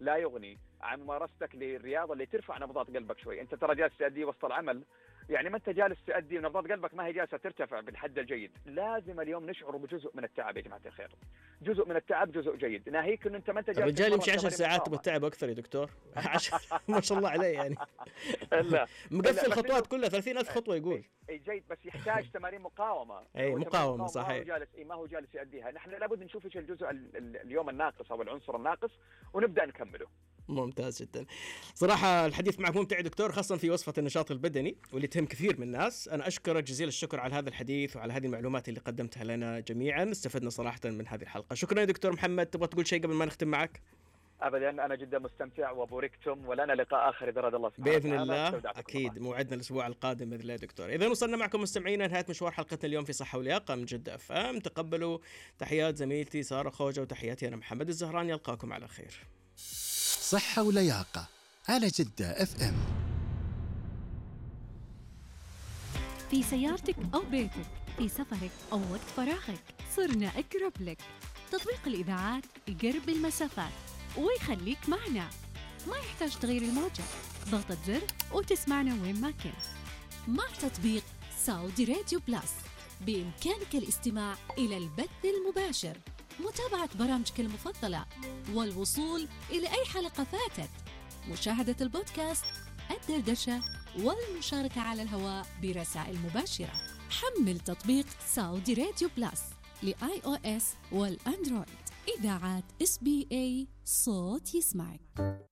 لا يغني عن ممارستك للرياضة اللي ترفع نبضات قلبك شوي. أنت ترى جالس تأدي وسط العمل، يعني ما أنت جالس تأدي ونبضات قلبك ما هي جالسة ترتفع بالحد الجيد. لازم اليوم نشعر بجزء من التعب يا جماعة الخير، جزء من التعب جزء جيد، ناهيك إنه أنت ما أنت جالس. الرجال يمشي 10 ساعات بالتعب أكثر يا دكتور. ما شاء الله عليه يعني. لا مقفل خطوات كلها 30,000 خطوة يقول. اي جيد، بس يحتاج تمارين مقاومة. اي مقاومة صحيح. ما هو جالس يؤديها. نحن لابد نشوف ايش الجزء اليوم الناقص او العنصر الناقص ونبدأ نكمله. ممتاز جدا صراحة. الحديث معك ممتع دكتور، خاصة في وصفة النشاط البدني واللي تهم كثير من الناس. أنا أشكرك جزيل الشكر على هذا الحديث وعلى هذه المعلومات اللي قدمتها لنا جميعا. استفدنا صراحة من هذه الحلقة. شكرا يا دكتور محمد. تبغى تقول شيء قبل ما نختم معك؟ أبدا، أنا جدا مستمتع وبوركتم، ولنا لقاء آخر إذا أراد الله سبحانه بإذن الله. أكيد موعدنا الأسبوع القادم بإذن الله دكتور. إذا وصلنا معكم مستمعينا نهاية مشوار حلقتنا اليوم في صحة ولياقة من جدة FM. تقبلوا تحيات زميلتي سارة خوجة وتحياتي أنا محمد الزهراني. ألقاكم على خير. صحة ولياقة على جدة FM. في سيارتك أو بيتك، في سفرك أو وقت فراغك، صرنا أقرب لك. تطبيق الإذاعات يقرب المسافات ويخليك معنا، ما يحتاج تغير الموجة، ضغطة زر وتسمعنا وين ما كنت. مع تطبيق سعودي راديو بلس بإمكانك الاستماع إلى البث المباشر، متابعة برامجك المفضلة، والوصول إلى أي حلقة فاتت، مشاهدة البودكاست، الدردشة، والمشاركة على الهواء برسائل مباشرة. حمل تطبيق سعودي راديو بلس لآي أو إس والأندرويد. إذاعات SBA، صوت يسمعك.